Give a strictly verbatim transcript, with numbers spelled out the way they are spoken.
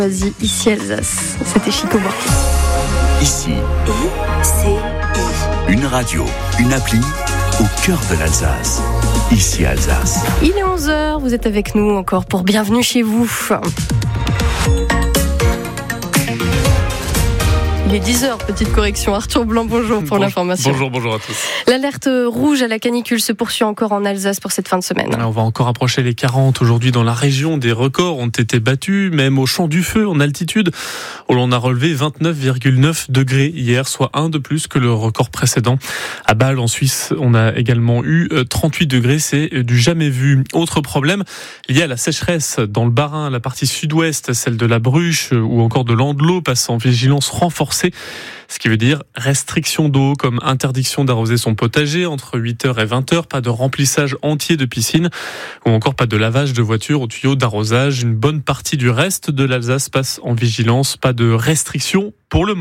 Vas-y, ici Alsace. C'était Chico Buarque. Ici, I C I. une radio, une appli au cœur de l'Alsace. Ici Alsace. Il est onze heures, vous êtes avec nous encore pour Bienvenue chez vous. Il est dix heures, petite correction. Arthur Blanc, bonjour pour bonjour, l'information. Bonjour, bonjour à tous. L'alerte rouge à la canicule se poursuit encore en Alsace pour cette fin de semaine. Alors, on va encore approcher les quarante aujourd'hui dans la région. Des records ont été battus, même au champ du feu en altitude, où l'on a relevé vingt-neuf virgule neuf degrés hier, soit un de plus que le record précédent. À Bâle, en Suisse, on a également eu trente-huit degrés, c'est du jamais vu. Autre problème, lié à la sécheresse dans le Bas-Rhin, la partie sud-ouest, celle de la Bruche ou encore de l'Andelot, passe en vigilance renforcée. Ce qui veut dire restriction d'eau, comme interdiction d'arroser son potager entre huit heures et vingt heures, pas de remplissage entier de piscine ou encore pas de lavage de voiture au tuyau d'arrosage. Une bonne partie du reste de l'Alsace passe en vigilance, pas de restriction pour le moment.